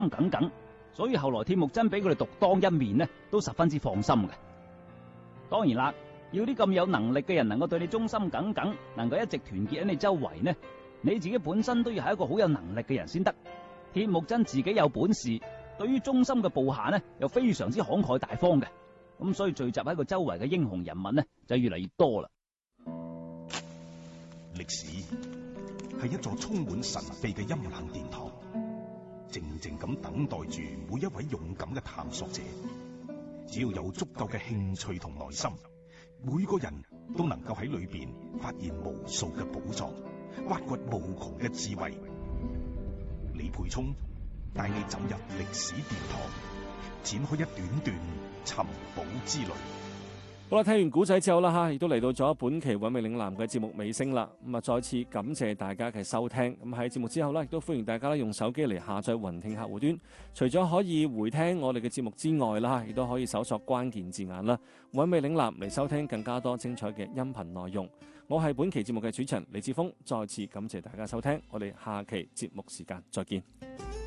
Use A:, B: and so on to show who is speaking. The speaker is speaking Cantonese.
A: 耿耿，所以後來鐵木真俾佢哋獨當一面呢，都十分之放心嘅。當然啦，要啲咁有能力嘅人能夠對你忠心耿耿，能夠一直團結喺你周圍呢，你自己本身都要係一個好有能力嘅人先得。鐵木真自己有本事，對於忠心嘅部下呢，又非常之慷慨大方嘅，咁所以聚集喺佢周圍嘅英雄人物呢，就越嚟越多啦。
B: 歷史係一座充滿神秘嘅陰冷殿堂，靜靜咁等待住每一位勇敢嘅探索者。只要有足夠嘅興趣同耐心，每個人都能夠喺裏邊發現無數嘅寶藏，挖掘無窮嘅智慧。李培聰帶你走入歷史殿堂，展開一段段尋寶之旅。
C: 好啦，聽完古仔之後啦，亦都嚟到咗本期韻味嶺南嘅節目尾聲啦。咁啊，再次感謝大家嘅收聽。咁喺節目之後呢，亦都歡迎大家用手機嚟下載雲聽客戶端。除咗可以回聽我哋嘅節目之外啦，亦都可以搜索關鍵字眼啦，韻味嶺南嚟收聽更加多精彩嘅音頻內容。我係本期節目嘅主持人李志峰，再次感謝大家收聽。我哋下期節目時間再見。